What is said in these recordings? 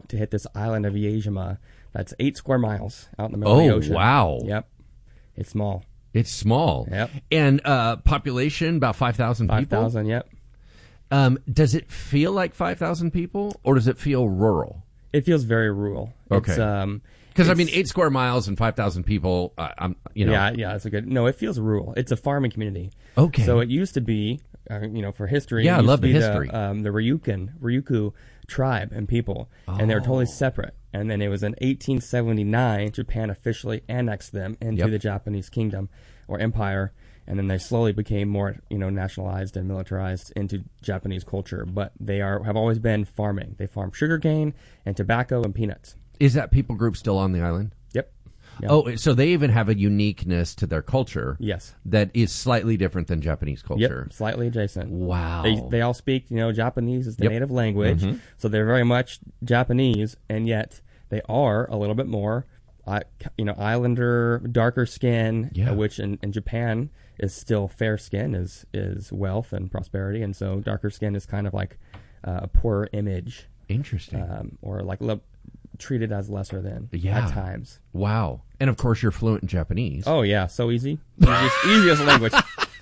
to hit this island of Iejima. That's 8 square miles out in the middle of the ocean. Oh, wow. Yep. It's small. It's small. Yep. And population, about 5,000 people? 5,000, yep. Does it feel like 5,000 people, or does it feel rural? It feels very rural. Okay. Because, 8 square miles and 5,000 people, Yeah, that's a good... No, it feels rural. It's a farming community. Okay. So it used to be, for history... Yeah, I love the history. The Ryukyu tribe and people, and they were totally separate. And then it was in 1879, Japan officially annexed them into the Japanese kingdom or empire, and then they slowly became more, nationalized and militarized into Japanese culture. But they have always been farming. They farm sugarcane and tobacco and peanuts. Is that people group still on the island? Yep. Oh, so they even have a uniqueness to their culture. Yes. That is slightly different than Japanese culture. Yep, slightly adjacent. Wow. They all speak, Japanese is the native language, so they're very much Japanese, and yet they are a little bit more, islander, darker skin, which in Japan is still fair skin, is wealth and prosperity, and so darker skin is kind of like a poorer image. Interesting. Or like treated as lesser than at times. Wow. And of course you're fluent in Japanese. Oh yeah, so easy. Easiest language.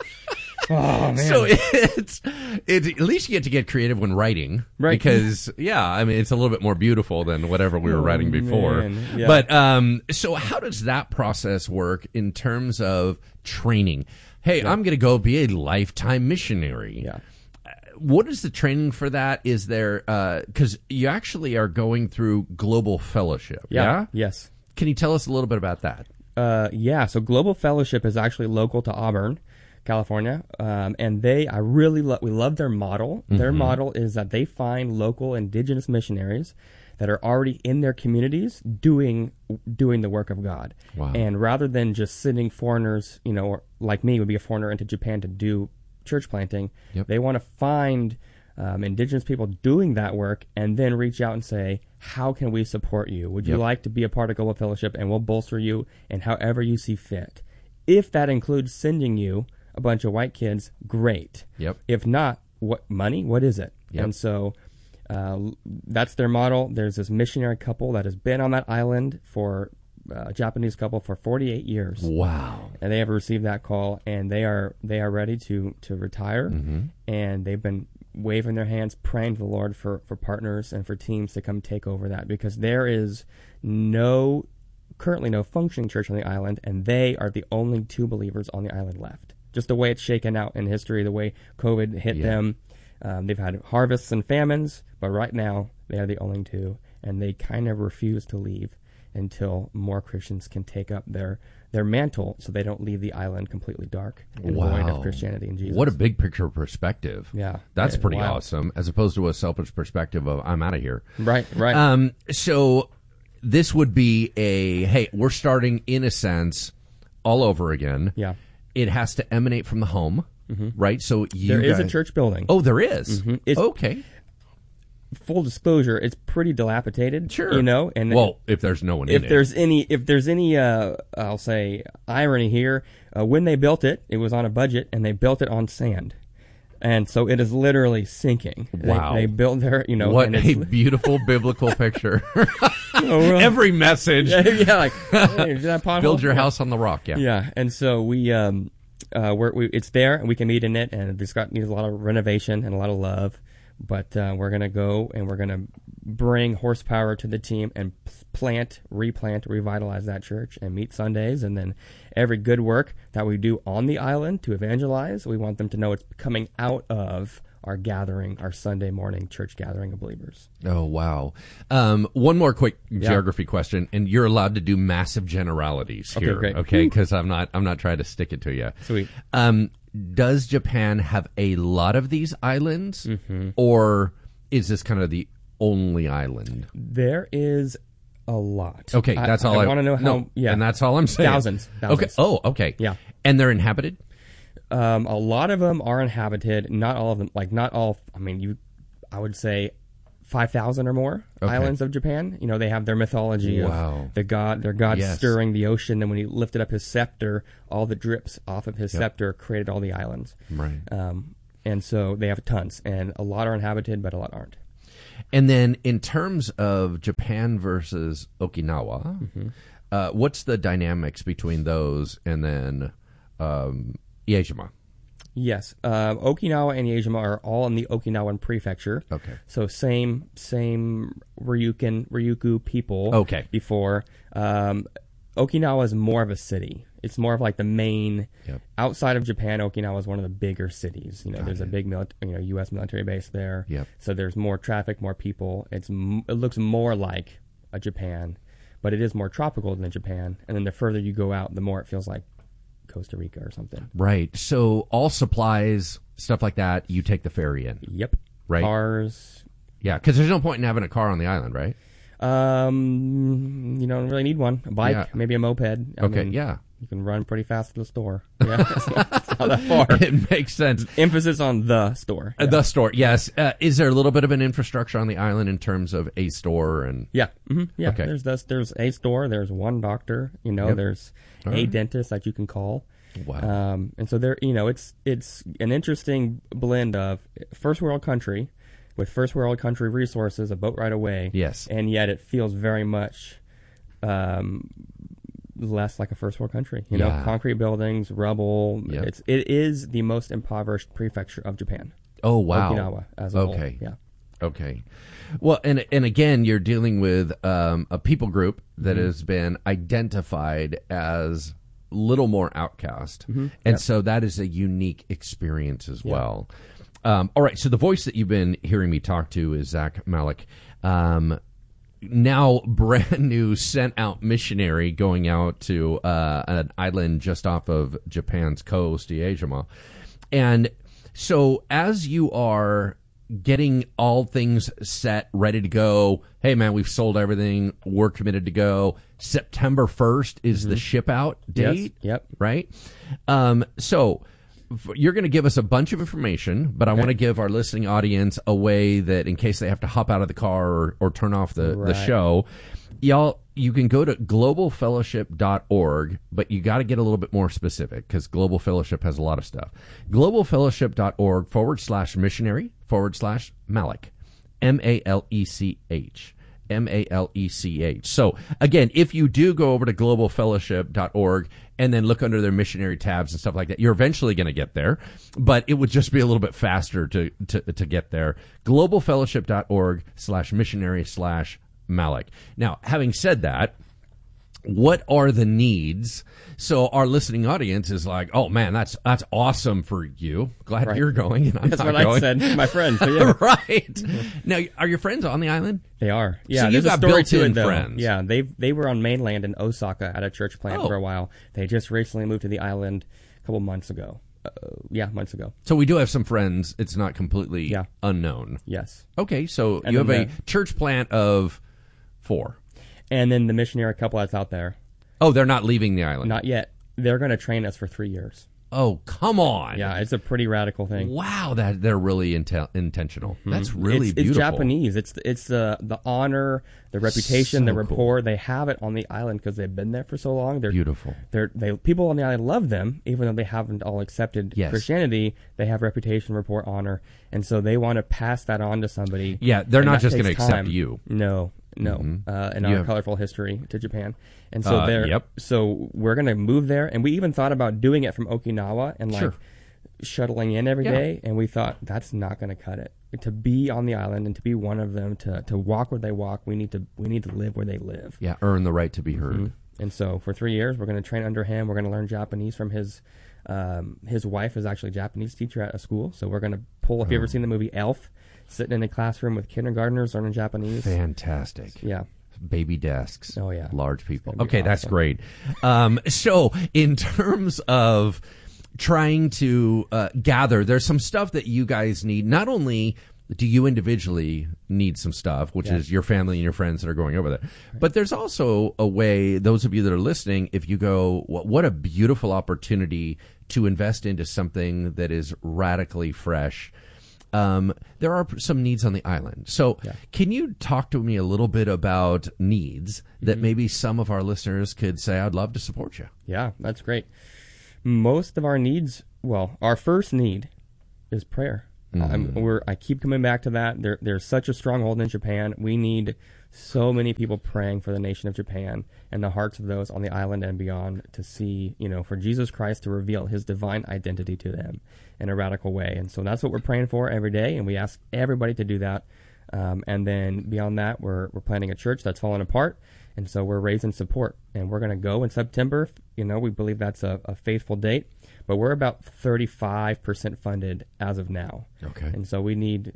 Oh man. So it's at least you get to get creative when writing. Right. Because it's a little bit more beautiful than whatever we were writing before. Man. Yeah. But so how does that process work in terms of training? Hey, I'm going to go be a lifetime missionary. Yeah. What is the training for that? Is there, because you actually are going through Global Fellowship, yeah? Yes. Can you tell us a little bit about that? So Global Fellowship is actually local to Auburn, California, and we love their model. Mm-hmm. Their model is that they find local indigenous missionaries that are already in their communities doing the work of God. Wow. And rather than just sending foreigners, or like me, would be a foreigner into Japan to do church planting, they want to find indigenous people doing that work and then reach out and say, how can we support you? Would you like to be a part of Global Fellowship, and we'll bolster you in however you see fit? If that includes sending you a bunch of white kids, great. If not, what is it? And so that's their model. There's this missionary couple that has been on that island for a Japanese couple for 48 years. Wow. And they have received that call, and they are ready to retire. Mm-hmm. And they've been waving their hands, praying to the Lord for partners and for teams to come take over that, because there is currently no functioning church on the island, and they are the only 2 believers on the island left. Just the way it's shaken out in history, the way COVID hit them. They've had harvests and famines, but right now they are the only 2, and they kind of refuse to leave until more Christians can take up their mantle, so they don't leave the island completely dark and void of Christianity and Jesus. What a big picture perspective. Yeah. That's pretty awesome, as opposed to a selfish perspective of, I'm out of here. Right. So this would be hey, we're starting, in a sense, all over again. Yeah. It has to emanate from the home, right? So there is a church building. Oh, there is? Mm-hmm. Okay. Full disclosure, it's pretty dilapidated. Sure. And if there's no one if in there's any I'll say irony here, when they built it, it was on a budget, and they built it on sand, and so it is literally sinking. Wow. They built their, what a beautiful biblical picture. Every message. Hey, is that pothole? Build your house on the rock. Yeah, and so we it's there, and we can meet in it, and it's needs a lot of renovation and a lot of love. But we're going to go, and we're going to bring horsepower to the team and replant, revitalize that church and meet Sundays. And then every good work that we do on the island to evangelize, we want them to know it's coming out of our gathering, our Sunday morning church gathering of believers. Oh, wow. One more quick geography question, and you're allowed to do massive generalities here. Okay, great. Okay, because I'm not trying to stick it to you. Sweet. Does Japan have a lot of these islands, or is this kind of the only island? There is a lot. Okay, that's all I want to know. And that's all I'm saying. Thousands. Okay. Oh, okay. Yeah. And they're inhabited? A lot of them are inhabited. Not all of them. Not all. I would say 5,000 or more islands of Japan. They have their mythology of their god stirring the ocean, and when he lifted up his scepter, all the drips off of his scepter created all the islands. Right. And so they have tons, and a lot are inhabited, but a lot aren't. And then in terms of Japan versus Okinawa, what's the dynamics between those and then Iejima? Yes. Okinawa and Iejima are all in the Okinawan prefecture. Okay. So same Ryukyu people. Okay. Before. Okinawa is more of a city. It's more of like the main. Yep. Outside of Japan, Okinawa is one of the bigger cities. There's a big U.S. military base there. Yep. So there's more traffic, more people. It looks more like a Japan, but it is more tropical than Japan. And then the further you go out, the more it feels like Costa Rica or something. Right. So all supplies, stuff like that, you take the ferry in. Yep. Right. Cars. Yeah, because there's no point in having a car on the island, right? You don't really need one. A bike, maybe a moped. I mean, you can run pretty fast to the store. Yeah, it's not that far. It makes sense. Emphasis on the store. Yeah. The store, yes. Is there a little bit of an infrastructure on the island in terms of a store and? Yeah, yeah. Okay. There's a store. There's one doctor. There's a dentist that you can call. Wow. And so there, it's an interesting blend of first world country with first world country resources, a boat ride away. Yes. And yet it feels very much less like a first world country. Concrete buildings, rubble. Yep. It is the most impoverished prefecture of Japan. Oh, wow. Okinawa as a whole. Yeah. Okay. Well, and again, you're dealing with a people group that has been identified as little more outcast. And so that is a unique experience as well. All right. So the voice that you've been hearing me talk to is Zach Malik. Now brand new sent out missionary going out to an island just off of Japan's coast, Iejima. And so as you are getting all things set, ready to go, hey man, we've sold everything, we're committed to go. September 1st is the ship out date. Yes. Yep. Right? So you're going to give us a bunch of information, but I want to give our listening audience a way that in case they have to hop out of the car or turn off the show, you can go to globalfellowship.org, but you got to get a little bit more specific because Global Fellowship has a lot of stuff. globalfellowship.org/missionary/Malik, Malech. Malech. So again, if you do go over to globalfellowship.org and then look under their missionary tabs and stuff like that, you're eventually going to get there, but it would just be a little bit faster to get there. globalfellowship.org/missionary/Malik. Now, having said that, what are the needs? So our listening audience is like, oh man, that's awesome for you. Glad you're going. And I'm that's not what going. I said. My friends. So yeah. Right. Now, are your friends on the island? They are. Yeah. So you got built-in friends. Yeah. They were on mainland in Osaka at a church plant for a while. They just recently moved to the island a couple months ago. Months ago. So we do have some friends. It's not completely unknown. Yes. Okay. So you have a church plant of 4. And then the missionary couple that's out there. Oh, they're not leaving the island? Not yet. They're going to train us for 3 years. Oh, come on. Yeah, it's a pretty radical thing. Wow, that they're really intentional. That's really beautiful. It's Japanese. It's the honor, the reputation, the rapport. Cool. They have it on the island because they've been there for so long. They're beautiful. People on the island love them, even though they haven't all accepted Christianity. They have reputation, rapport, honor, and so they want to pass that on to somebody. Yeah, they're not just going to accept you. No. In our colorful history to Japan. And so so we're going to move there. And we even thought about doing it from Okinawa and shuttling in every day. And we thought that's not going to cut it. To be on the island and to be one of them, to walk where they walk, we need to live where they live. Yeah, earn the right to be heard. Mm-hmm. And so for 3 years, we're going to train under him. We're going to learn Japanese from his wife is actually a Japanese teacher at a school. So we're going to pull, if you've ever seen the movie Elf, sitting in a classroom with kindergartners learning Japanese. Fantastic. Yeah. Baby desks. Oh, yeah. Large people. Okay, awesome. That's great. So in terms of trying to gather, there's some stuff that you guys need. Not only do you individually need some stuff, which is your family and your friends that are going over there, but there's also a way, those of you that are listening, if you go, what a beautiful opportunity to invest into something that is radically fresh. There are some needs on the island. So can you talk to me a little bit about needs that maybe some of our listeners could say, I'd love to support you? Yeah, that's great. Most of our needs, our first need is prayer. I keep coming back to that. There's such a stronghold in Japan. We need so many people praying for the nation of Japan and the hearts of those on the island and beyond to see, for Jesus Christ to reveal his divine identity to them in a radical way. And so that's what we're praying for every day, and we ask everybody to do that. And then beyond that, we're planning a church that's fallen apart, and so we're raising support. And we're going to go in September. We believe that's a faithful date, but we're about 35% funded as of now. Okay. And so we need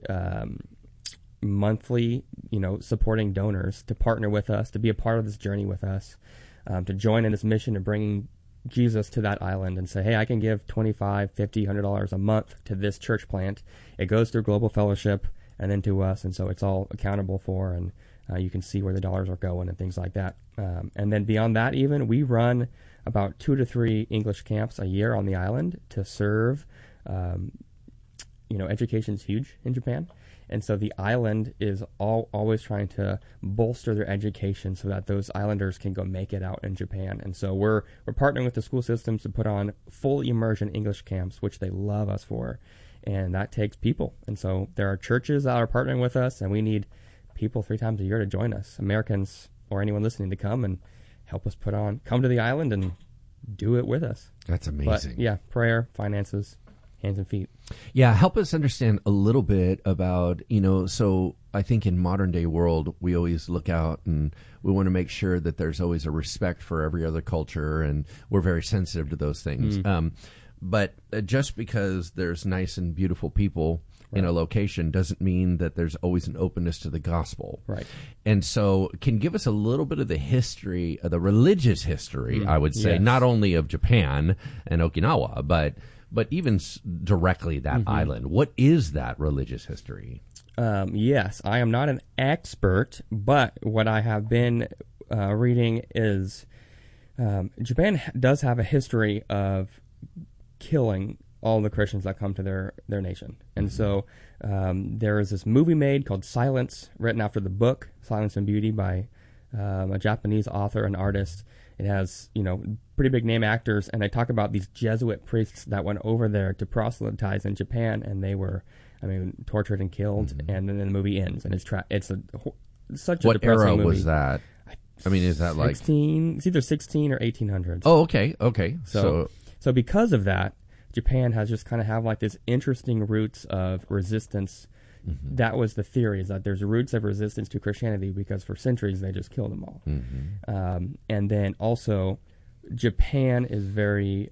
monthly, supporting donors to partner with us, to be a part of this journey with us, to join in this mission of bringing Jesus to that island and say, hey, I can give $25, $50, $100 a month to this church plant. It goes through Global Fellowship and then to us, and so it's all accountable for, and you can see where the dollars are going and things like that. And then beyond that, even, we run about 2 to 3 English camps a year on the island to serve. Education's huge in Japan. And so the island is always trying to bolster their education so that those islanders can go make it out in Japan. And so we're partnering with the school systems to put on full immersion English camps, which they love us for. And that takes people. And so there are churches that are partnering with us, and we need people 3 times a year to join us, Americans or anyone listening, to come and help us come to the island and do it with us. That's amazing. But, yeah, prayer, finances, hands and feet. Yeah, help us understand a little bit about, so I think in modern day world, we always look out and we want to make sure that there's always a respect for every other culture, and we're very sensitive to those things. But just because there's nice and beautiful people in a location doesn't mean that there's always an openness to the gospel. Right. And so can give us a little bit of the history, the religious history, I would say, not only of Japan and Okinawa, but even directly that island. What is that religious history? Yes, I am not an expert, but what I have been reading is Japan does have a history of killing all the Christians that come to their nation. And so there is this movie made called Silence, written after the book Silence and Beauty by a Japanese author and artist. It has, pretty big name actors, and they talk about these Jesuit priests that went over there to proselytize in Japan, and they were, tortured and killed, and then the movie ends, and it's such a what depressing era movie. was that? Is that 16, it's either 16 or 1800s. Oh, okay. So because of that, Japan has just kind of have like this interesting roots of resistance. That was the theory, is that there's roots of resistance to Christianity because for centuries they just killed them all. And then also Japan is very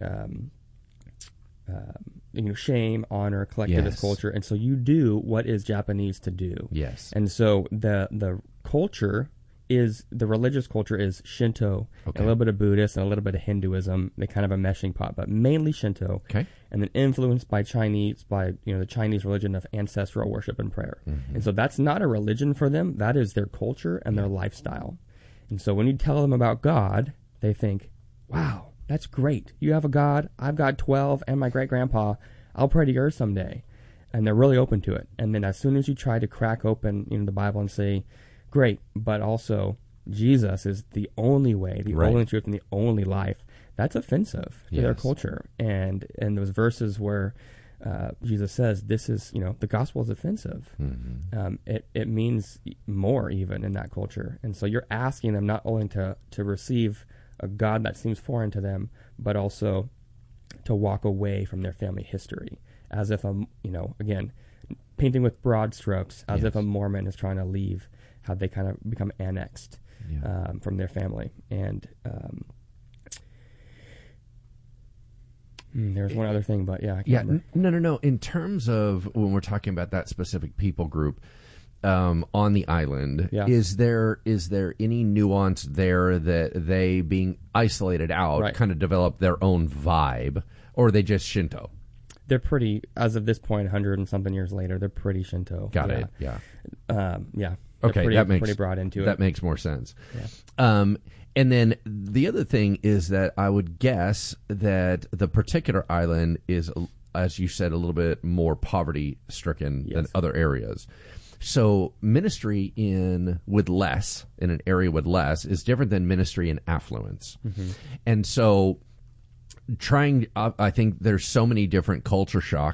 shame, honor, collectivist culture, and so you do what is Japanese to do. Yes. And so the culture is, the religious culture is Shinto, a little bit of Buddhist, and a little bit of Hinduism. They kind of a meshing pot, but mainly Shinto. Okay. And then influenced by the Chinese religion of ancestral worship and prayer. And so that's not a religion for them. That is their culture and their lifestyle. And so when you tell them about God, they think, wow, that's great. You have a God. I've got 12 and my great-grandpa. I'll pray to yours someday. And they're really open to it. And then as soon as you try to crack open the Bible and say, great, but also Jesus is the only way, the only truth, and the only life, that's offensive to their culture. And those verses where Jesus says this is, the gospel is offensive, it means more even in that culture. And so you're asking them not only to receive a God that seems foreign to them, but also to walk away from their family history, as if again, painting with broad strokes, as if a Mormon is trying to leave, how they kind of become annexed from their family. And there's one other thing, but I can't remember. No. In terms of when we're talking about that specific people group on the island, is there any nuance there that they, being isolated out, kind of develop their own vibe, or are they just Shinto? They're pretty, as of this point, 100 and something years later, they're pretty Shinto. Got it. Okay, that makes pretty broad into it. That makes more sense. And then the other thing is that I would guess that the particular island is, as you said, a little bit more poverty-stricken than other areas. So ministry in an area with less, is different than ministry in affluence. And so I think there's so many different culture shocks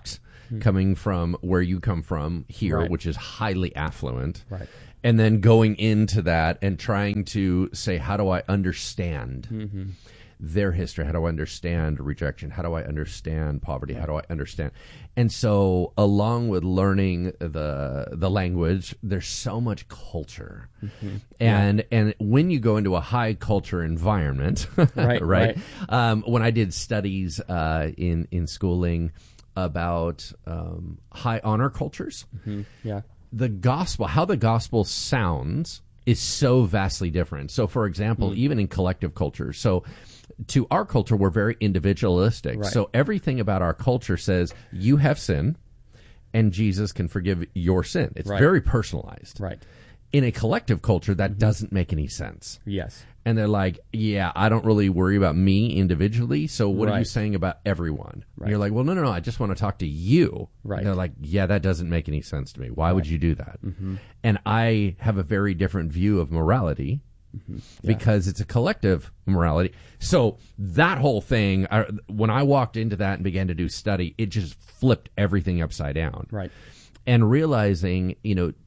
coming from where you come from here, Right. which is highly affluent. Right. And then going into that and trying to say, how do I understand their history? How do I understand rejection? How do I understand poverty? How do I understand? And so along with learning the language, there's so much culture. And when you go into a high culture environment, Right. When I did studies in schooling about high honor cultures, Yeah. the gospel, how the gospel sounds, is so vastly different. So, for example, even in collective cultures, so to our culture, we're very individualistic. Right. So everything about our culture says you have sin, and Jesus can forgive your sin. It's Right. very personalized. Right. In a collective culture, that doesn't make any sense. Yes. And they're like, yeah, I don't really worry about me individually, so what are you Right. saying about everyone? Right. And you're like, well, no, I just want to talk to you. Right. And they're like, yeah, that doesn't make any sense to me. Why would you do that? And I have a very different view of morality because it's a collective morality. So that whole thing, when I walked into that and began to do study, it just flipped everything upside down. Right. And realizing,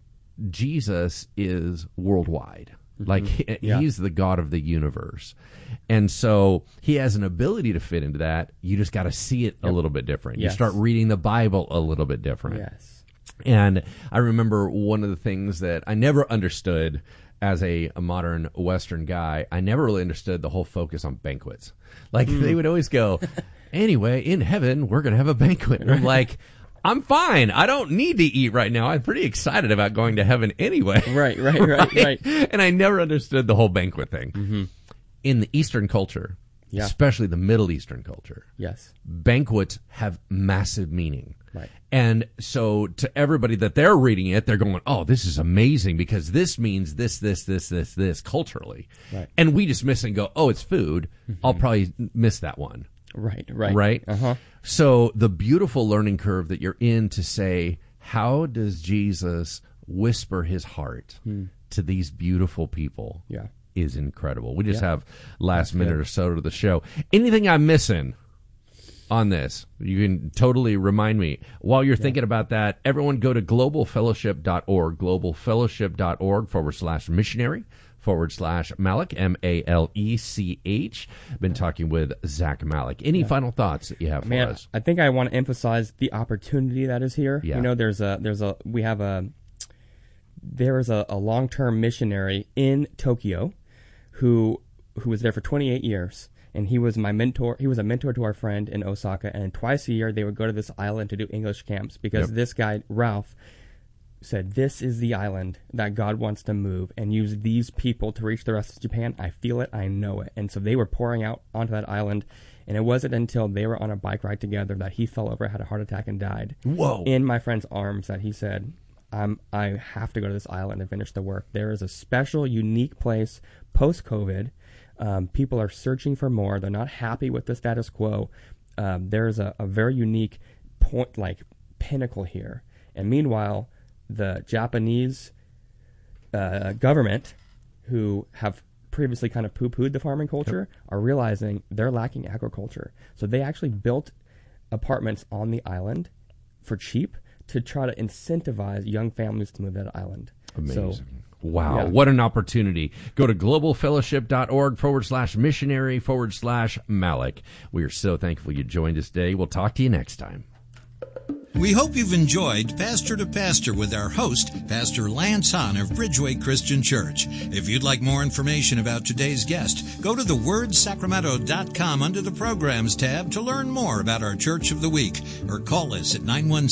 Jesus is worldwide. Like he's the God of the universe. And so he has an ability to fit into that. You just got to see it a little bit different. Yes. You start reading the Bible a little bit different. Yes. And I remember one of the things that I never understood as a modern Western guy, I never really understood the whole focus on banquets. Like they would always go, anyway, in heaven, we're going to have a banquet. And I'm like, I'm fine. I don't need to eat right now. I'm pretty excited about going to heaven anyway. Right. And I never understood the whole banquet thing. In the Eastern culture, especially the Middle Eastern culture, Yes. banquets have massive meaning. Right. And so to everybody that they're reading it, they're going, oh, this is amazing because this means this culturally. Right. And we just miss and go, oh, it's food. I'll probably miss that one. Right. Uh-huh. So the beautiful learning curve that you're in to say, how does Jesus whisper his heart to these beautiful people is incredible. We just have last minute or so to the show. Anything I'm missing on this, you can totally remind me. While you're thinking about that, everyone go to globalfellowship.org, globalfellowship.org/missionary /Malek, M-A-L-E-C-H. Been talking with Zach Malek. Any final thoughts that you have for us? I think I want to emphasize the opportunity that is here. Yeah. There is a long-term missionary in Tokyo who was there for 28 years, and he was my mentor. He was a mentor to our friend in Osaka, and twice a year they would go to this island to do English camps because this guy, Ralph, said, this is the island that God wants to move and use these people to reach the rest of Japan. I feel it. I know it. And so they were pouring out onto that island, and it wasn't until they were on a bike ride together that he fell over, had a heart attack, and died. Whoa. In my friend's arms that he said, I have to go to this island and finish the work. There is a special, unique place post-COVID. People are searching for more. They're not happy with the status quo. There is a very unique point, like pinnacle here. And meanwhile, the Japanese government, who have previously kind of poo-pooed the farming culture, are realizing they're lacking agriculture. So they actually built apartments on the island for cheap to try to incentivize young families to move to that island. Amazing. So, wow. What an opportunity. Go to globalfellowship.org /missionary /Malek. We are so thankful you joined us today. We'll talk to you next time. We hope you've enjoyed Pastor to Pastor with our host, Pastor Lance Hahn of Bridgeway Christian Church. If you'd like more information about today's guest, go to thewordsacramento.com under the Programs tab to learn more about our Church of the Week, or call us at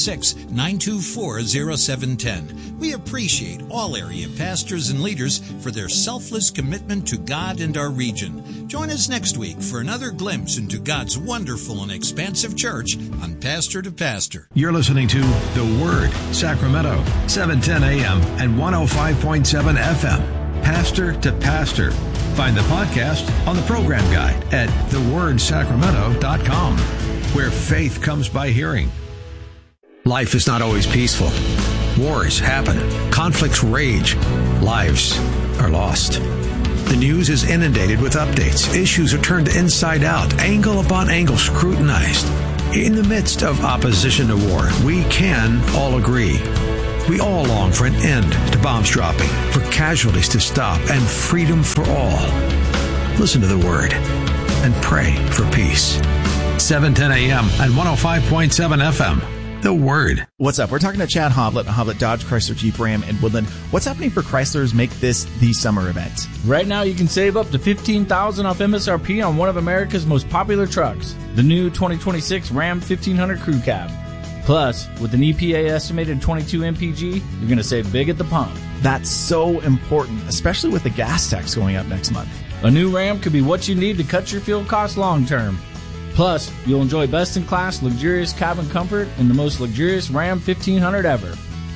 916-924-0710. We appreciate all area pastors and leaders for their selfless commitment to God and our region. Join us next week for another glimpse into God's wonderful and expansive church on Pastor to Pastor. You're listening to The Word, Sacramento, 710 AM and 105.7 FM. Pastor to Pastor. Find the podcast on the program guide at thewordsacramento.com, where faith comes by hearing. Life is not always peaceful. Wars happen. Conflicts rage. Lives are lost. The news is inundated with updates. Issues are turned inside out, angle upon angle scrutinized. In the midst of opposition to war, we can all agree. We all long for an end to bombs dropping, for casualties to stop, and freedom for all. Listen to the Word and pray for peace. 7:10 a.m. and 105.7 FM. The Word. What's up? We're talking to Chad Hoblet, Hoblet Dodge Chrysler Jeep Ram in Woodland. What's happening for Chryslers Make This the Summer event? Right now, you can save up to $15,000 off MSRP on one of America's most popular trucks, the new 2026 Ram 1500 Crew Cab. Plus, with an EPA estimated 22 mpg, you're going to save big at the pump. That's so important, especially with the gas tax going up next month. A new Ram could be what you need to cut your fuel costs long term. Plus, you'll enjoy best-in-class luxurious cabin comfort in the most luxurious Ram 1500 ever.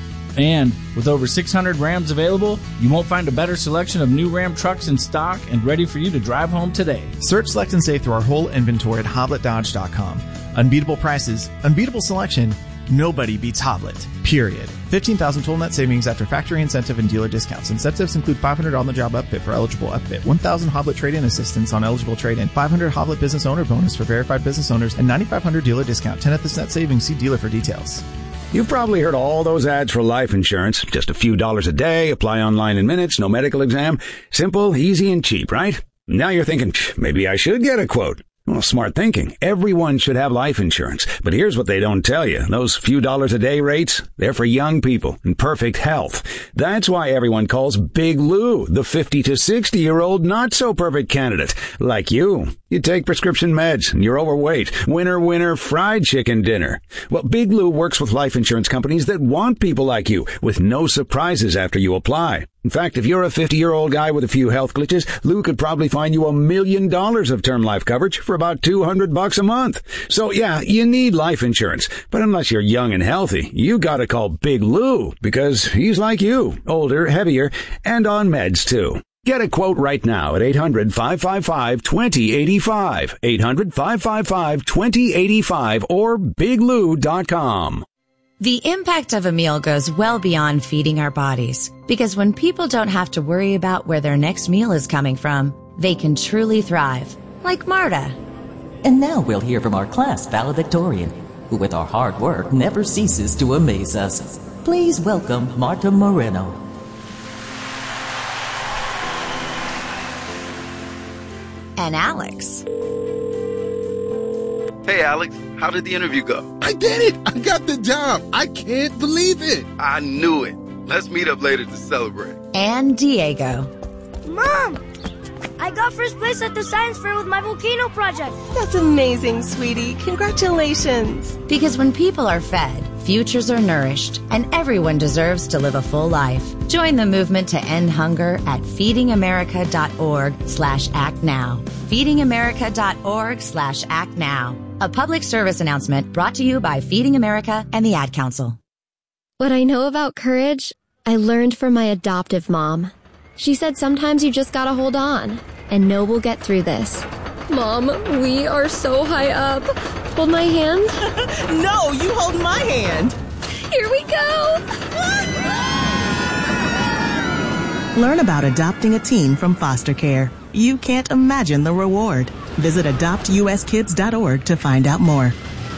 And with over 600 Rams available, you won't find a better selection of new Ram trucks in stock and ready for you to drive home today. Search, select, and save through our whole inventory at HobletDodge.com. Unbeatable prices, unbeatable selection, nobody beats Hoblet, period. 15,000 total net savings after factory incentive and dealer discounts. Incentives include $500 on-the-job upfit for eligible upfit, 1,000 Hoblet trade-in assistance on eligible trade-in, 500 Hoblet business owner bonus for verified business owners, and 9,500 dealer discount. 10th net savings. See dealer for details. You've probably heard all those ads for life insurance. Just a few dollars a day, apply online in minutes, no medical exam. Simple, easy, and cheap, right? Now you're thinking, maybe I should get a quote. Well, smart thinking. Everyone should have life insurance. But here's what they don't tell you. Those few dollars a day rates, they're for young people in perfect health. That's why everyone calls Big Lou the 50 to 60-year-old not-so-perfect candidate. Like you. You take prescription meds and you're overweight. Winner, fried chicken dinner. Well, Big Lou works with life insurance companies that want people like you with no surprises after you apply. In fact, if you're a 50-year-old guy with a few health glitches, Lou could probably find you $1 million of term life coverage for about $200 a month. So yeah, you need life insurance. But unless you're young and healthy, you gotta call Big Lou because he's like you, older, heavier, and on meds too. Get a quote right now at 800-555-2085, 800-555-2085, or biglou.com. The impact of a meal goes well beyond feeding our bodies, because when people don't have to worry about where their next meal is coming from, they can truly thrive, like Marta. And now we'll hear from our class valedictorian, who with our hard work never ceases to amaze us. Please welcome Marta Moreno. And Alex. Hey, Alex, how did the interview go? I did it! I got the job! I can't believe it! I knew it. Let's meet up later to celebrate. And Diego. Mom! I got first place at the science fair with my volcano project. That's amazing, sweetie. Congratulations. Because when people are fed, futures are nourished, and everyone deserves to live a full life. Join the movement to end hunger at feedingamerica.org/actnow. feedingamerica.org/actnow. A public service announcement brought to you by Feeding America and the Ad Council. What I know about courage, I learned from my adoptive mom. She said sometimes you just gotta hold on and know we'll get through this. Mom, we are so high up. Hold my hand. No, you hold my hand. Here we go. Learn about adopting a teen from foster care. You can't imagine the reward. Visit adoptuskids.org to find out more.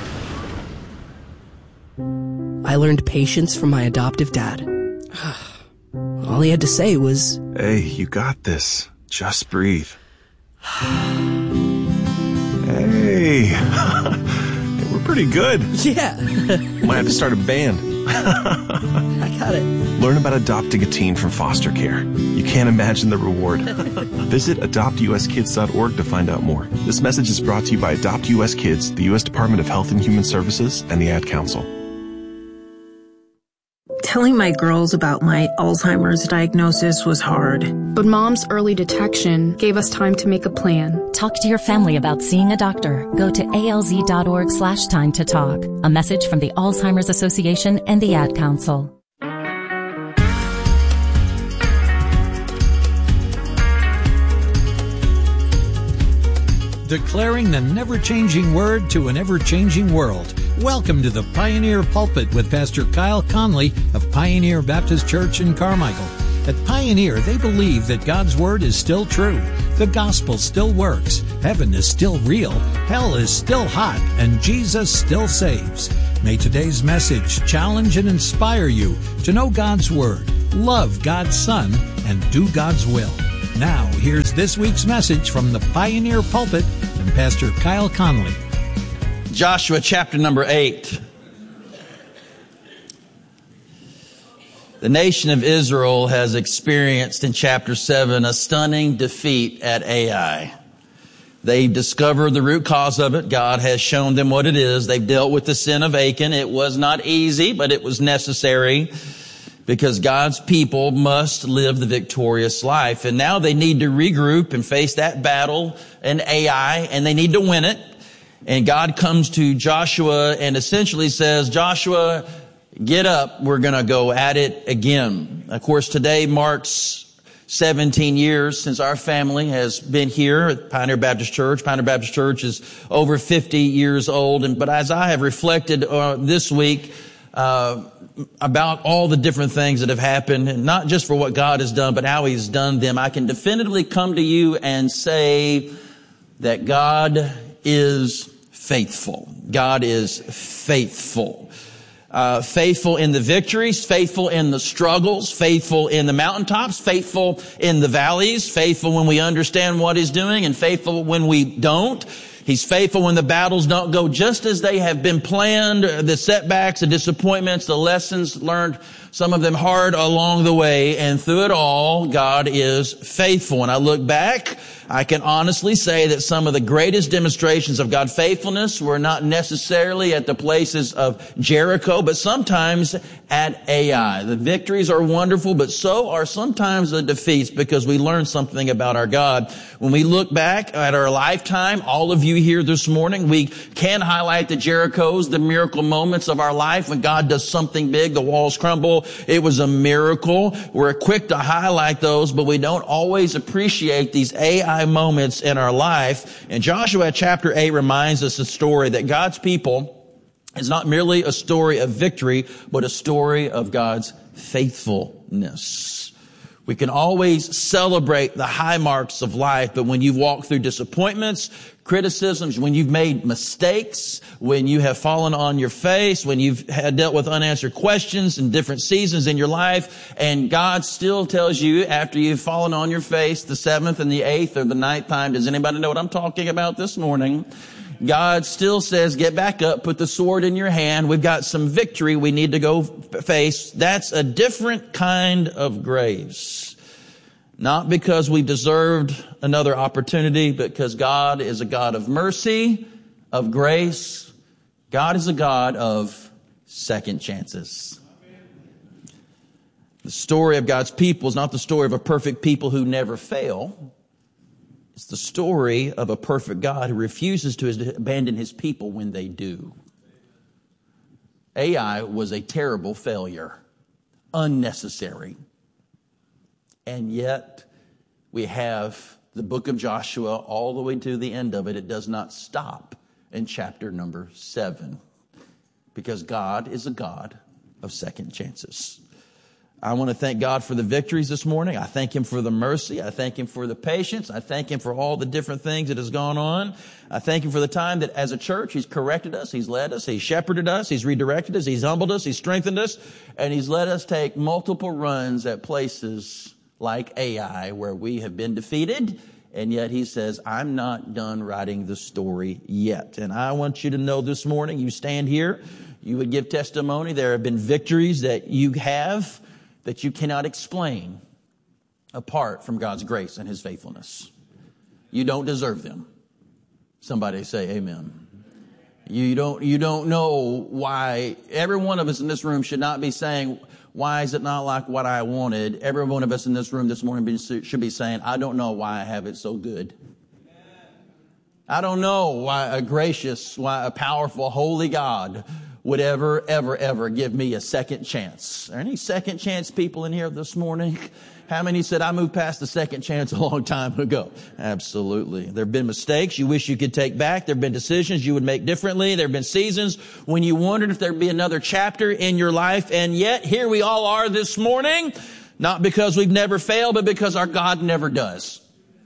I learned patience from my adoptive dad. All he had to say was, "Hey, you got this. Just breathe." Hey, we're pretty good. Yeah. Might have to start a band. I got it. Learn about adopting a teen from foster care. You can't imagine the reward. Visit adoptuskids.org to find out more. This message is brought to you by Adopt U.S. Kids, the U.S. Department of Health and Human Services, and the Ad Council. Telling my girls about my Alzheimer's diagnosis was hard. But Mom's early detection gave us time to make a plan. Talk to your family about seeing a doctor. Go to alz.org/time to talk. A message from the Alzheimer's Association and the Ad Council. Declaring the never-changing word to an ever-changing world. Welcome to the Pioneer Pulpit with Pastor Kyle Conley of Pioneer Baptist Church in Carmichael. At Pioneer, they believe that God's Word is still true, the gospel still works, heaven is still real, hell is still hot, and Jesus still saves. May today's message challenge and inspire you to know God's Word, love God's Son, and do God's will. Now, here's this week's message from the Pioneer Pulpit and Pastor Kyle Conley. Joshua chapter number 8. The nation of Israel has experienced in chapter 7 a stunning defeat at Ai. They've discovered the root cause of it. God has shown them what it is. They've dealt with the sin of Achan. It was not easy, but it was necessary because God's people must live the victorious life. And now they need to regroup and face that battle in Ai, and they need to win it. And God comes to Joshua and essentially says, Joshua, get up, we're going to go at it again. Of course, today marks 17 years since our family has been here at Pioneer Baptist Church. Pioneer Baptist Church is over 50 years old. But as I have reflected this week about all the different things that have happened, and not just for what God has done, but how He's done them, I can definitively come to you and say that God is faithful. God is faithful. Faithful in the victories, faithful in the struggles, faithful in the mountaintops, faithful in the valleys, faithful when we understand what He's doing, and faithful when we don't. He's faithful when the battles don't go just as they have been planned, the setbacks, the disappointments, the lessons learned, some of them hard along the way. And through it all, God is faithful. When I look back, I can honestly say that some of the greatest demonstrations of God's faithfulness were not necessarily at the places of Jericho, but sometimes at Ai. The victories are wonderful, but so are sometimes the defeats, because we learn something about our God. When we look back at our lifetime, all of you here this morning, we can highlight the Jerichos, the miracle moments of our life when God does something big, the walls crumble. It was a miracle. We're quick to highlight those, but we don't always appreciate these Ai moments in our life. And Joshua chapter 8 reminds us a story that God's people is not merely a story of victory, but a story of God's faithfulness. We can always celebrate the high marks of life, but when you've walked through disappointments, criticisms, when you've made mistakes, when you have fallen on your face, when you've had dealt with unanswered questions in different seasons in your life, and God still tells you after you've fallen on your face the 7th and the 8th or the 9th time, does anybody know what I'm talking about this morning? God still says, get back up, put the sword in your hand. We've got some victory we need to go face. That's a different kind of grace. Not because we deserved another opportunity, but because God is a God of mercy, of grace. God is a God of second chances. The story of God's people is not the story of a perfect people who never fail. It's the story of a perfect God who refuses to abandon His people when they do. Ai was a terrible failure, unnecessary. And yet we have the book of Joshua all the way to the end of it. It does not stop in chapter number 7, because God is a God of second chances. I want to thank God for the victories this morning. I thank Him for the mercy. I thank Him for the patience. I thank Him for all the different things that has gone on. I thank Him for the time that as a church He's corrected us, He's led us, He's shepherded us, He's redirected us, He's humbled us, He's strengthened us, and He's let us take multiple runs at places like Ai where we have been defeated. And yet He says, I'm not done writing the story yet. And I want you to know this morning, you stand here, you would give testimony. There have been victories that you have that you cannot explain apart from God's grace and His faithfulness. You don't deserve them. Somebody say amen. You don't know why. Every one of us in this room should not be saying, why is it not like what I wanted? Every one of us in this room this morning should be saying, I don't know why I have it so good. I don't know why a powerful, holy God would ever give me a second chance. Are there any second chance people in here this morning? How many said, I moved past the second chance a long time ago? Absolutely. There have been mistakes you wish you could take back. There have been decisions you would make differently. There have been seasons when you wondered if there'd be another chapter in your life. And yet here we all are this morning, Not because we've never failed, but because our God never does.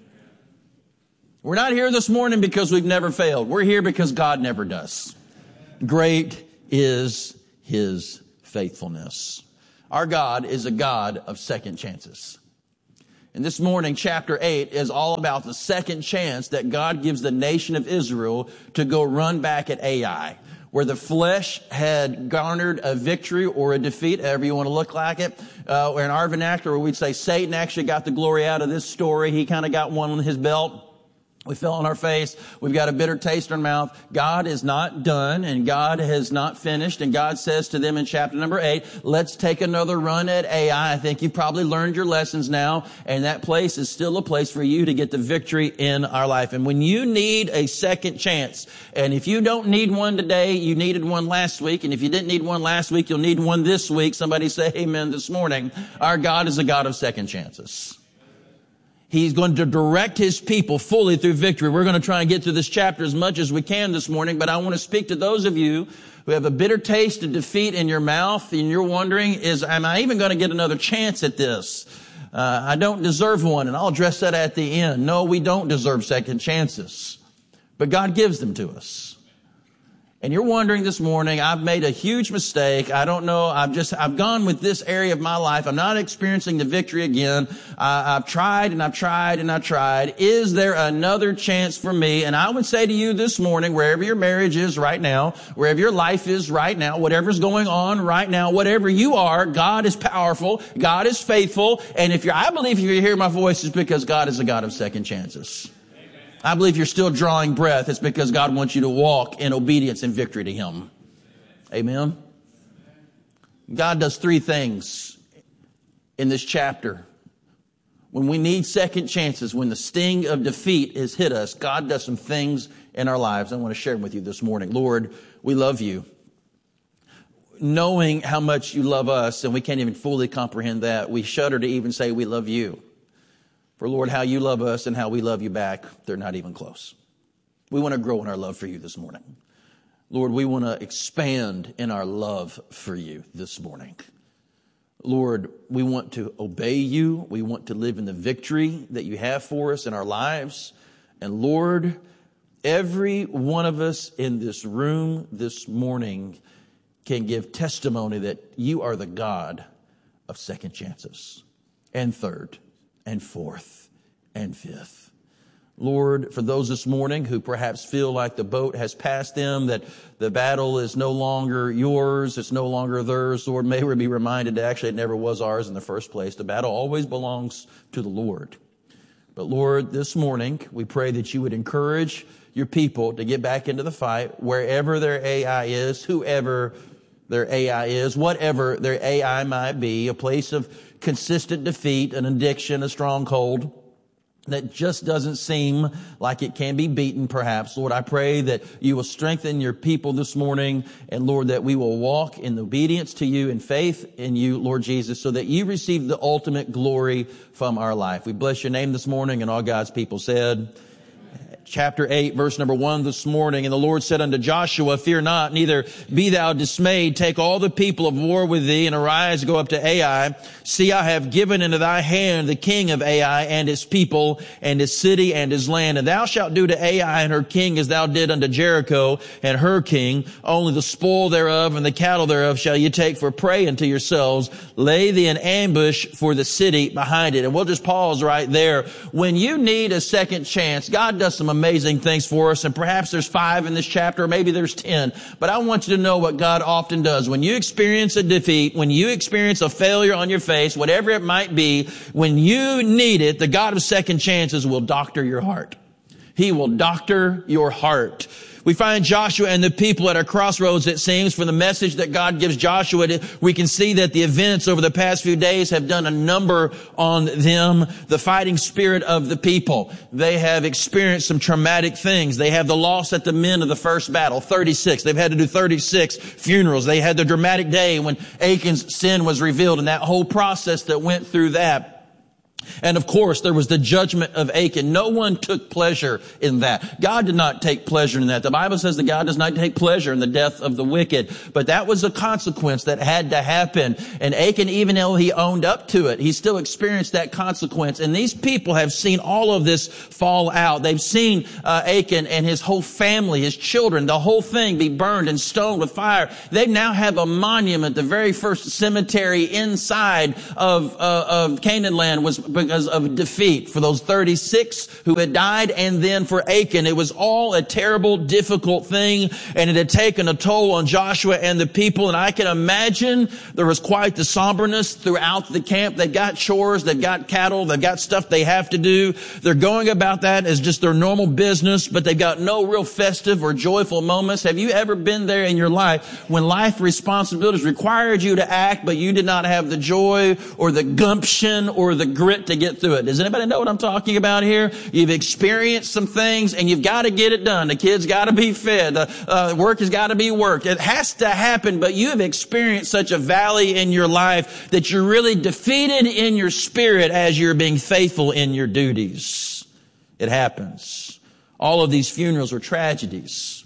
We're not here this morning because we've never failed. We're here because God never does. Great is His faithfulness. Our God is a God of second chances. And this morning, chapter 8 is all about the second chance that God gives the nation of Israel to go run back at Ai, where the flesh had garnered a victory or a defeat, however you want to look like it. Or in our vernacular, we'd say Satan actually got the glory out of this story. He kind of got one on his belt. We fell on our face. We've got a bitter taste in our mouth. God is not done and God has not finished. And God says to them in chapter number 8, let's take another run at Ai. I think you've probably learned your lessons now. And that place is still a place for you to get the victory in our life. And when you need a second chance, and if you don't need one today, you needed one last week. And if you didn't need one last week, you'll need one this week. Somebody say amen this morning. Our God is a God of second chances. He's going to direct His people fully through victory. We're going to try and get through this chapter as much as we can this morning, but I want to speak to those of you who have a bitter taste of defeat in your mouth, and you're wondering, am I even going to get another chance at this? I don't deserve one, and I'll address that at the end. No, we don't deserve second chances, but God gives them to us. And you're wondering this morning, I've made a huge mistake. I don't know. I've gone with this area of my life. I'm not experiencing the victory again. I've tried and I've tried and I've tried. Is there another chance for me? And I would say to you this morning, wherever your marriage is right now, wherever your life is right now, whatever's going on right now, whatever you are, God is powerful. God is faithful. And I believe if you hear my voice, it's because God is a God of second chances. I believe you're still drawing breath. It's because God wants you to walk in obedience and victory to Him. Amen. God does three things in this chapter. When we need second chances, when the sting of defeat has hit us, God does some things in our lives. I want to share them with you this morning. Lord, we love you. Knowing how much you love us, and we can't even fully comprehend that, we shudder to even say we love you. For Lord, how you love us and how we love you back, they're not even close. We want to grow in our love for you this morning. Lord, we want to expand in our love for you this morning. Lord, we want to obey you. We want to live in the victory that you have for us in our lives. And Lord, every one of us in this room this morning can give testimony that you are the God of second chances and third and fourth and fifth. Lord, for those this morning who perhaps feel like the boat has passed them, that the battle is no longer yours, it's no longer theirs, Lord, may we be reminded that actually it never was ours in the first place. The battle always belongs to the Lord. But Lord, this morning, we pray that you would encourage your people to get back into the fight, wherever their AI is, whoever their AI is, whatever their AI might be, a place of consistent defeat, an addiction, a stronghold that just doesn't seem like it can be beaten, perhaps. Lord, I pray that you will strengthen your people this morning, and Lord, that we will walk in obedience to you and faith in you, Lord Jesus, so that you receive the ultimate glory from our life. We bless your name this morning, and all God's people said, chapter 8, verse number 1 this morning. And the Lord said unto Joshua, fear not, neither be thou dismayed. Take all the people of war with thee, and arise, go up to Ai. See, I have given into thy hand the king of Ai, and his people, and his city, and his land. And thou shalt do to Ai and her king as thou did unto Jericho and her king. Only the spoil thereof and the cattle thereof shall ye take for prey unto yourselves. Lay thee an ambush for the city behind it. And we'll just pause right there. When you need a second chance, God does some amazing things for us, and perhaps there's 5 in this chapter, or maybe there's 10. But I want you to know what God often does. When you experience a defeat, when you experience a failure on your face, whatever it might be, when you need it, the God of second chances will doctor your heart. He will doctor your heart. We find Joshua and the people at a crossroads, it seems. From the message that God gives Joshua, we can see that the events over the past few days have done a number on them, the fighting spirit of the people. They have experienced some traumatic things. They have the loss at the men of the first battle, 36. They've had to do 36 funerals. They had the dramatic day when Achan's sin was revealed, and that whole process that went through that. And of course, there was the judgment of Achan. No one took pleasure in that. God did not take pleasure in that. The Bible says that God does not take pleasure in the death of the wicked. But that was a consequence that had to happen. And Achan, even though he owned up to it, he still experienced that consequence. And these people have seen all of this fall out. They've seen Achan and his whole family, his children, the whole thing be burned and stoned with fire. They now have a monument. The very first cemetery inside of Canaan land was because of defeat for those 36 who had died, and then for Achan. It was all a terrible, difficult thing, and it had taken a toll on Joshua and the people. And I can imagine there was quite the somberness throughout the camp. They've got chores, they've got cattle, they've got stuff they have to do. They're going about that as just their normal business, but they've got no real festive or joyful moments. Have you ever been there in your life when life responsibilities required you to act, but you did not have the joy or the gumption or the grit to get through it? Does anybody know what I'm talking about here? You've experienced some things and you've got to get it done. The kids got to be fed. Work has got to be worked. It has to happen, but you have experienced such a valley in your life that you're really defeated in your spirit as you're being faithful in your duties. It happens. All of these funerals are tragedies.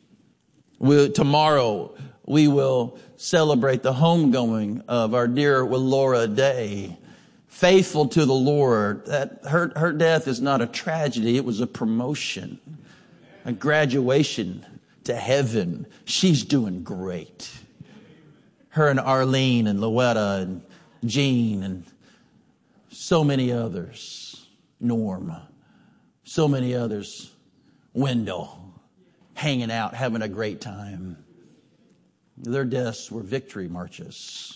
Tomorrow we will celebrate the homegoing of our dear Willora Day. Faithful to the Lord. That her death is not a tragedy. It was a promotion, a graduation to heaven. She's doing great. Her and Arlene and Louetta and Jean and so many others. Norm. So many others. Wendell. Hanging out, having a great time. Their deaths were victory marches.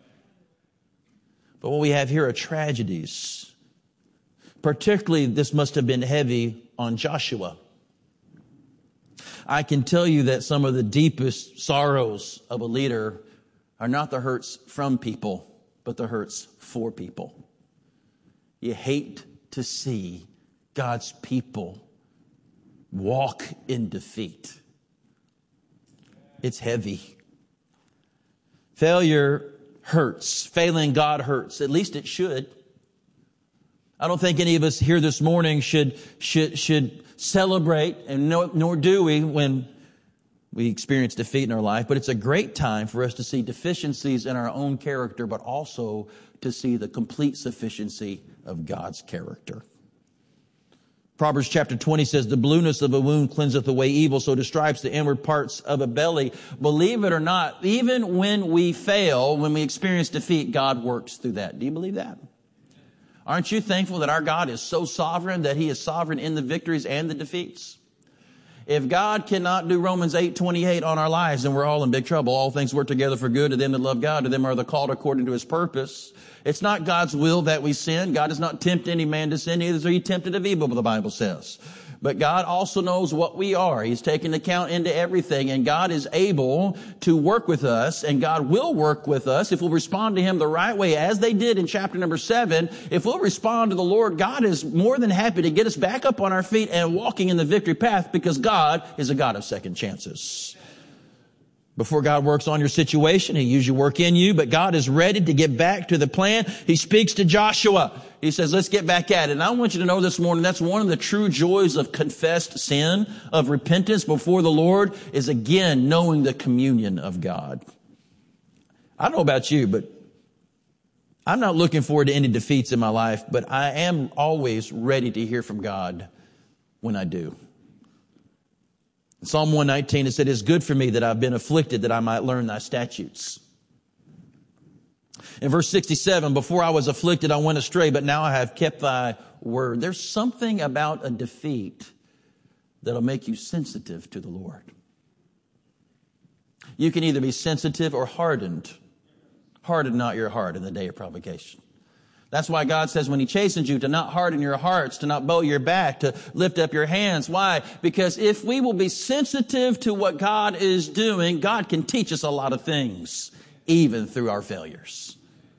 But what we have here are tragedies. Particularly, this must have been heavy on Joshua. I can tell you that some of the deepest sorrows of a leader are not the hurts from people, but the hurts for people. You hate to see God's people walk in defeat. It's heavy. Failure hurts. Failing God hurts. At least it should. I don't think any of us here this morning should celebrate, and nor do we when we experience defeat in our life. But it's a great time for us to see deficiencies in our own character, but also to see the complete sufficiency of God's character. Proverbs chapter 20 says, the blueness of a wound cleanseth away evil, so do stripes the inward parts of a belly. Believe it or not, even when we fail, when we experience defeat, God works through that. Do you believe that? Aren't you thankful that our God is so sovereign that He is sovereign in the victories and the defeats? If God cannot do Romans 8:28 on our lives, then we're all in big trouble. All things work together for good to them that love God, to them are the called according to His purpose. It's not God's will that we sin. God does not tempt any man to sin, neither is He tempted of evil, the Bible says. But God also knows what we are. He's taken account into everything, and God is able to work with us, and God will work with us if we'll respond to Him the right way, as they did in chapter number 7. If we'll respond to the Lord, God is more than happy to get us back up on our feet and walking in the victory path, because God is a God of second chances. Before God works on your situation, He usually works in you, but God is ready to get back to the plan. He speaks to Joshua. He says, let's get back at it. And I want you to know this morning, that's one of the true joys of confessed sin, of repentance before the Lord, is again knowing the communion of God. I don't know about you, but I'm not looking forward to any defeats in my life, but I am always ready to hear from God when I do. In Psalm 119, it said, it's good for me that I've been afflicted, that I might learn thy statutes. In verse 67, before I was afflicted, I went astray, but now I have kept thy word. There's something about a defeat that'll make you sensitive to the Lord. You can either be sensitive or hardened. Harden not your heart in the day of provocation. That's why God says when He chastens you to not harden your hearts, to not bow your back, to lift up your hands. Why? Because if we will be sensitive to what God is doing, God can teach us a lot of things, even through our failures.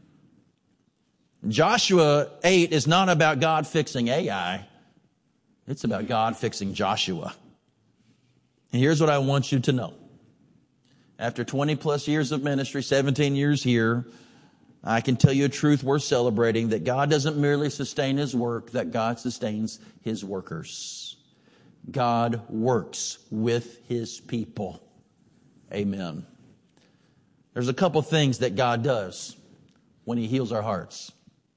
Joshua 8 is not about God fixing Ai. It's about God fixing Joshua. And here's what I want you to know. After 20 plus years of ministry, 17 years here, I can tell you a truth worth celebrating, that God doesn't merely sustain His work, that God sustains His workers. God works with His people. Amen. There's a couple things that God does when He heals our hearts.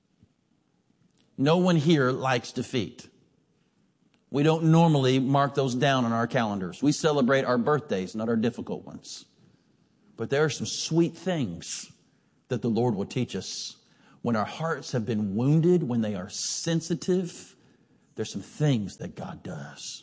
No one here likes defeat. We don't normally mark those down on our calendars. We celebrate our birthdays, not our difficult ones. But there are some sweet things that the Lord will teach us. When our hearts have been wounded, when they are sensitive, there's some things that God does.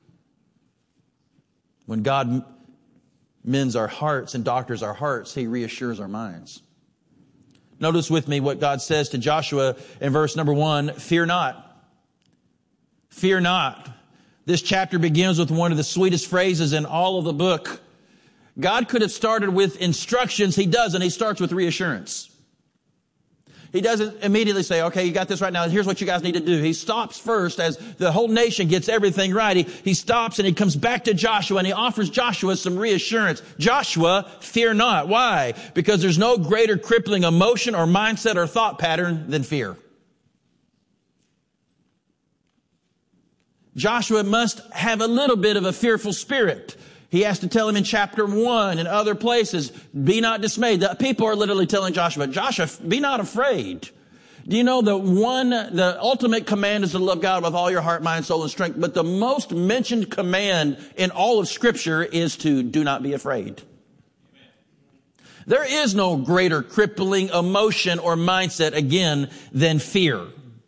When God mends our hearts and doctors our hearts, He reassures our minds. Notice with me what God says to Joshua in verse number 1, fear not. Fear not. This chapter begins with one of the sweetest phrases in all of the book. God could have started with instructions. He doesn't. He starts with reassurance. He doesn't immediately say, okay, you got this right now. Here's what you guys need to do. He stops first as the whole nation gets everything right. He stops and he comes back to Joshua and he offers Joshua some reassurance. Joshua, fear not. Why? Because there's no greater crippling emotion or mindset or thought pattern than fear. Joshua must have a little bit of a fearful spirit. He has to tell him in chapter 1 and other places, be not dismayed. The people are literally telling Joshua, Joshua, be not afraid. Do you know the ultimate command is to love God with all your heart, mind, soul, and strength. But the most mentioned command in all of Scripture is to do not be afraid. There is no greater crippling emotion or mindset, again, than fear.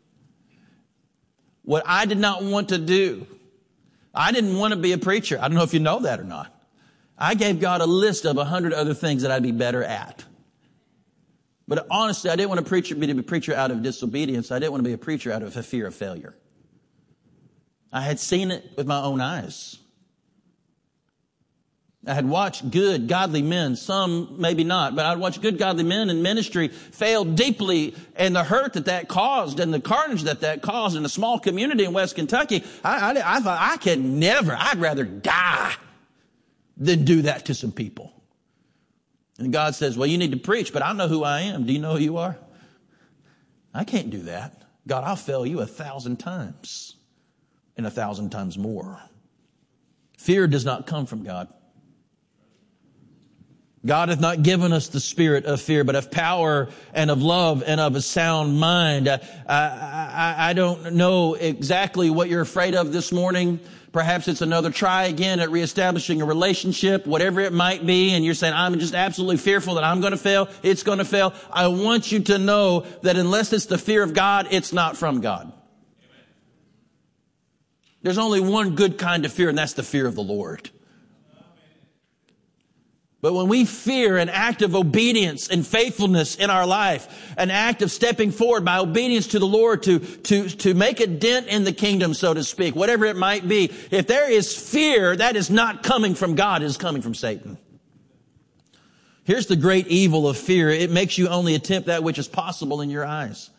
What I did not want to do, I didn't want to be a preacher. I don't know if you know that or not. I gave God a list of 100 other things that I'd be better at. But honestly, I didn't want to be a preacher out of disobedience. I didn't want to be a preacher out of a fear of failure. I had seen it with my own eyes. I had watched good, godly men, some maybe not, but I'd watched good, godly men in ministry fail deeply, and the hurt that caused and the carnage that caused in a small community in West Kentucky. I thought I could never, I'd rather die than do that to some people. And God says, well, you need to preach, but I know who I am. Do you know who you are? I can't do that. God, I'll fail you 1,000 times and 1,000 times more. Fear does not come from God. God hath not given us the spirit of fear, but of power and of love and of a sound mind. I don't know exactly what you're afraid of this morning. Perhaps it's another try again at reestablishing a relationship, whatever it might be, and you're saying, I'm just absolutely fearful that I'm going to fail. It's going to fail. I want you to know that unless it's the fear of God, it's not from God. There's only one good kind of fear, and that's the fear of the Lord. But when we fear an act of obedience and faithfulness in our life, an act of stepping forward by obedience to the Lord to make a dent in the kingdom, so to speak, whatever it might be, if there is fear, that is not coming from God, it is coming from Satan. Here's the great evil of fear. It makes you only attempt that which is possible in your eyes.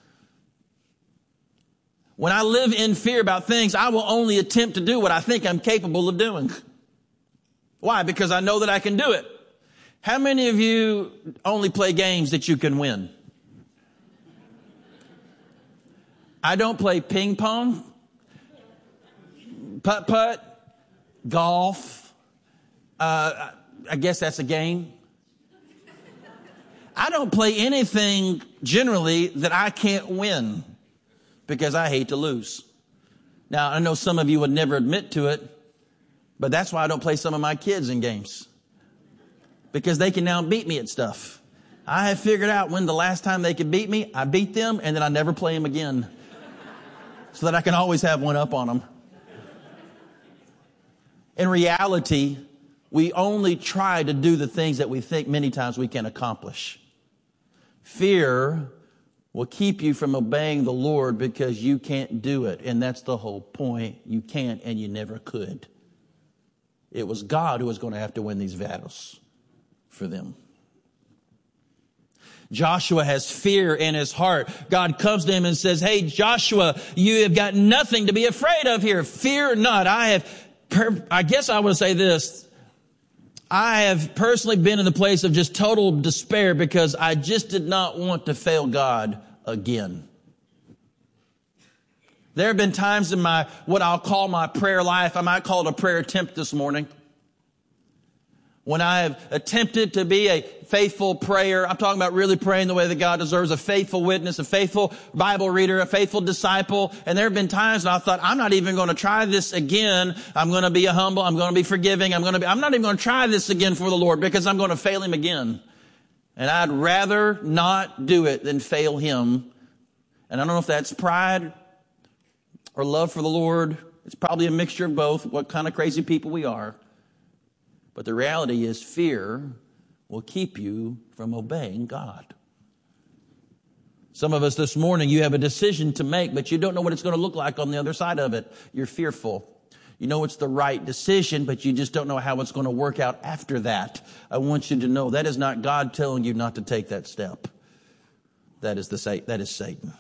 When I live in fear about things, I will only attempt to do what I think I'm capable of doing. Why? Because I know that I can do it. How many of you only play games that you can win? I don't play ping pong, putt-putt, golf. I guess that's a game. I don't play anything generally that I can't win because I hate to lose. Now, I know some of you would never admit to it, but that's why I don't play some of my kids in games. Because they can now beat me at stuff. I have figured out when the last time they could beat me, I beat them, and then I never play them again. So that I can always have one up on them. In reality, we only try to do the things that we think many times we can accomplish. Fear will keep you from obeying the Lord because you can't do it. And that's the whole point. You can't and you never could. It was God who was going to have to win these battles for them. Joshua has fear in his heart. God comes to him and says, hey, Joshua, you have got nothing to be afraid of here. Fear not. I guess I would say this. I have personally been in the place of just total despair because I just did not want to fail God again. There have been times in what I'll call my prayer life, I might call it a prayer attempt this morning, when I have attempted to be a faithful prayer. I'm talking about really praying the way that God deserves, a faithful witness, a faithful Bible reader, a faithful disciple. And there have been times when I thought, I'm not even going to try this again. I'm going to be humble. I'm going to be forgiving. I'm not even going to try this again for the Lord because I'm going to fail Him again. And I'd rather not do it than fail Him. And I don't know if that's pride or love for the Lord. It's probably a mixture of both, what kind of crazy people we are. But the reality is fear will keep you from obeying God. Some of us this morning, you have a decision to make, but you don't know what it's going to look like on the other side of it. You're fearful. You know it's the right decision, but you just don't know how it's going to work out after that. I want you to know that is not God telling you not to take that step. That is Satan.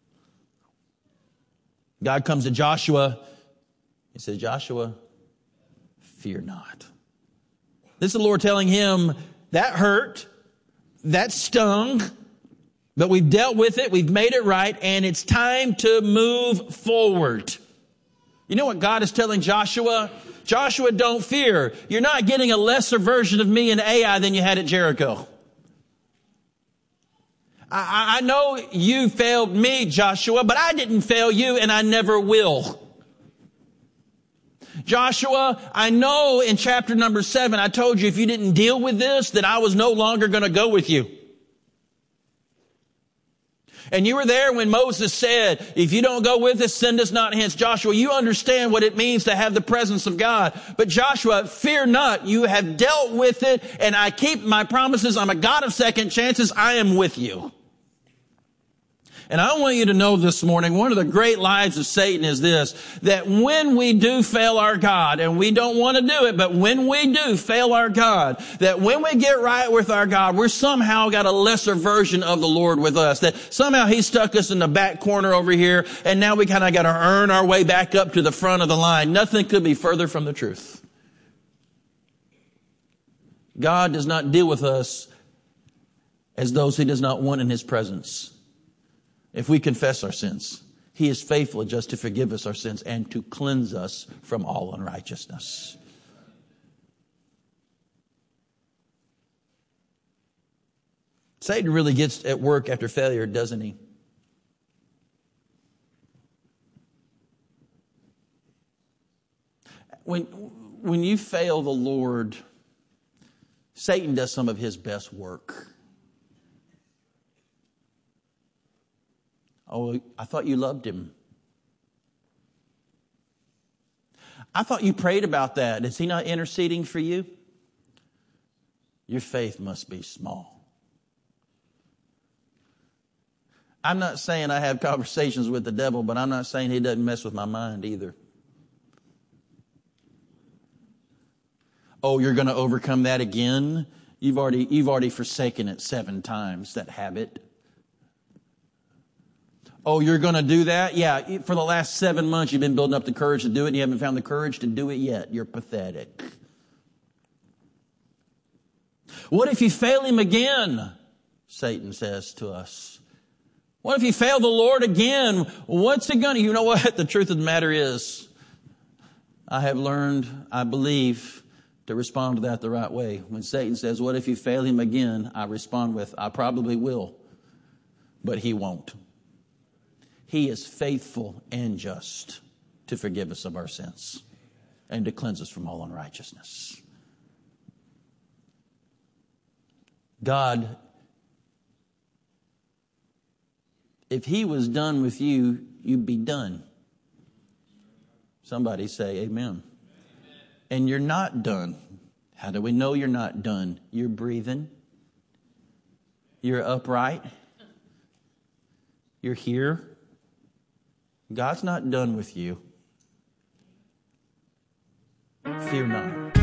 God comes to Joshua. He says, Joshua, fear not. This is the Lord telling him, that hurt, that stung, but we've dealt with it, we've made it right, and it's time to move forward. You know what God is telling Joshua? Joshua, don't fear. You're not getting a lesser version of me in Ai than you had at Jericho. I know you failed me, Joshua, but I didn't fail you, and I never will. Joshua, I know in chapter number 7, I told you if you didn't deal with this, that I was no longer going to go with you. And you were there when Moses said, if you don't go with us, send us not hence. Joshua, you understand what it means to have the presence of God. But Joshua, fear not. You have dealt with it, and I keep my promises. I'm a God of second chances. I am with you. And I want you to know this morning, one of the great lies of Satan is this, that when we do fail our God, and we don't want to do it, but when we do fail our God, that when we get right with our God, we're somehow got a lesser version of the Lord with us, that somehow He stuck us in the back corner over here, and now we kind of got to earn our way back up to the front of the line. Nothing could be further from the truth. God does not deal with us as those He does not want in His presence. If we confess our sins, He is faithful and just to forgive us our sins and to cleanse us from all unrighteousness. Satan really gets at work after failure, doesn't he? When you fail the Lord, Satan does some of his best work. Oh, I thought you loved Him. I thought you prayed about that. Is He not interceding for you? Your faith must be small. I'm not saying I have conversations with the devil, but I'm not saying he doesn't mess with my mind either. Oh, you're going to overcome that again? You've already forsaken it 7 times, that habit. Oh, you're going to do that? Yeah, for the last 7 months you've been building up the courage to do it and you haven't found the courage to do it yet. You're pathetic. What if you fail Him again? Satan says to us. What if you fail the Lord again? What's it going to? You know what? The truth of the matter is, I have learned, I believe, to respond to that the right way. When Satan says, what if you fail Him again? I respond with, I probably will, but He won't. He is faithful and just to forgive us of our sins and to cleanse us from all unrighteousness. God, if He was done with you, you'd be done. Somebody say amen. And you're not done. How do we know you're not done? You're breathing. You're upright. You're here. God's not done with you. Fear not.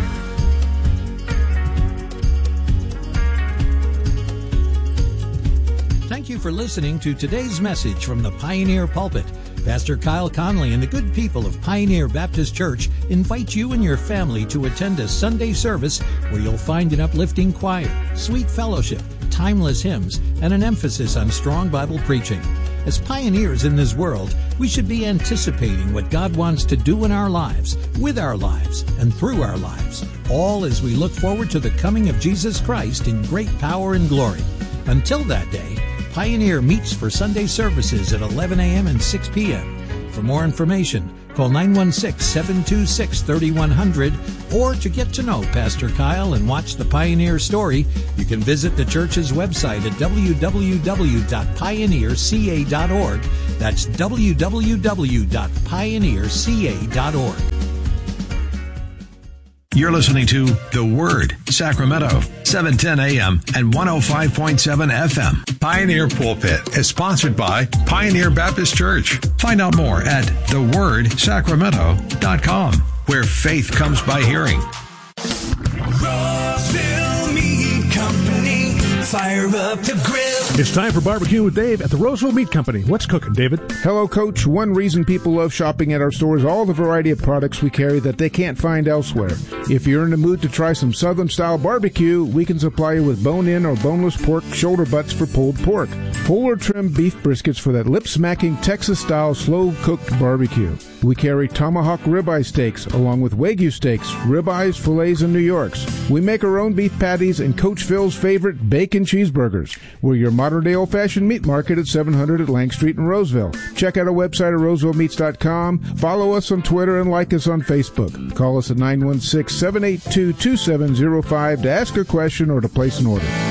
Thank you for listening to today's message from the Pioneer Pulpit. Pastor Kyle Conley and the good people of Pioneer Baptist Church invite you and your family to attend a Sunday service where you'll find an uplifting choir, sweet fellowship, timeless hymns, and an emphasis on strong Bible preaching. As pioneers in this world, we should be anticipating what God wants to do in our lives, with our lives, and through our lives, all as we look forward to the coming of Jesus Christ in great power and glory. Until that day, Pioneer meets for Sunday services at 11 a.m. and 6 p.m. For more information, call 916-726-3100, or to get to know Pastor Kyle and watch the Pioneer story, you can visit the church's website at www.pioneerca.org. That's www.pioneerca.org. You're listening to The Word, Sacramento, 710 AM and 105.7 FM. Pioneer Pulpit is sponsored by Pioneer Baptist Church. Find out more at thewordsacramento.com, where faith comes by hearing. Roseville Meat Company, fire up the grill. It's time for Barbecue with Dave at the Roseville Meat Company. What's cooking, David? Hello, Coach. One reason people love shopping at our store is all the variety of products we carry that they can't find elsewhere. If you're in the mood to try some Southern-style barbecue, we can supply you with bone-in or boneless pork shoulder butts for pulled pork, whole or trimmed beef briskets for that lip-smacking Texas-style slow-cooked barbecue. We carry tomahawk ribeye steaks along with Wagyu steaks, ribeyes, fillets, and New Yorks. We make our own beef patties and Coach Phil's favorite bacon cheeseburgers. We're your modern-day old-fashioned meat market at 700 at Lang Street in Roseville. Check out our website at rosevillemeats.com. Follow us on Twitter and like us on Facebook. Call us at 916-782-2705 to ask a question or to place an order.